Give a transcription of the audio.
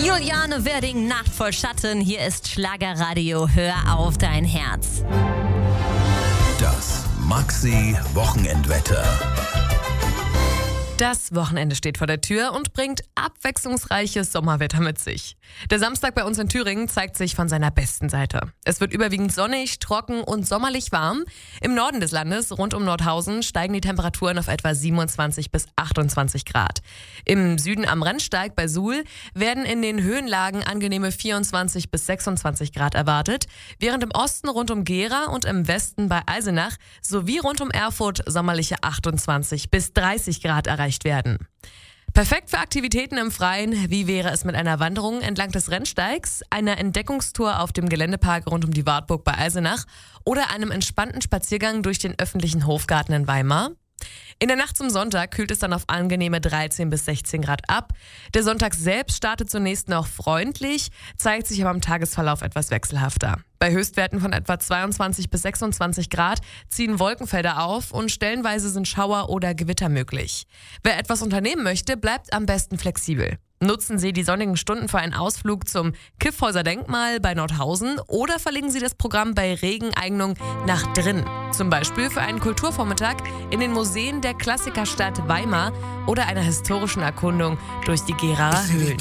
Juliane Werding, Nacht voll Schatten. Hier ist Schlagerradio. Hör auf dein Herz. Das Maxi-Wochenendwetter. Das Wochenende steht vor der Tür und bringt abwechslungsreiches Sommerwetter mit sich. Der Samstag bei uns in Thüringen zeigt sich von seiner besten Seite. Es wird überwiegend sonnig, trocken und sommerlich warm. Im Norden des Landes, rund um Nordhausen, steigen die Temperaturen auf etwa 27 bis 28 Grad. Im Süden am Rennsteig bei Suhl werden in den Höhenlagen angenehme 24 bis 26 Grad erwartet, während im Osten rund um Gera und im Westen bei Eisenach sowie rund um Erfurt sommerliche 28 bis 30 Grad erreicht werden. Perfekt für Aktivitäten im Freien. Wie wäre es mit einer Wanderung entlang des Rennsteigs, einer Entdeckungstour auf dem Geländepark rund um die Wartburg bei Eisenach oder einem entspannten Spaziergang durch den öffentlichen Hofgarten in Weimar? In der Nacht zum Sonntag kühlt es dann auf angenehme 13 bis 16 Grad ab. Der Sonntag selbst startet zunächst noch freundlich, zeigt sich aber im Tagesverlauf etwas wechselhafter. Bei Höchstwerten von etwa 22 bis 26 Grad ziehen Wolkenfelder auf und stellenweise sind Schauer oder Gewitter möglich. Wer etwas unternehmen möchte, bleibt am besten flexibel. Nutzen Sie die sonnigen Stunden für einen Ausflug zum Kyffhäuser Denkmal bei Nordhausen oder verlegen Sie das Programm bei Regeneignung nach drin. Zum Beispiel für einen Kulturvormittag in den Museen der Klassikerstadt Weimar oder einer historischen Erkundung durch die Geraer Höhlen.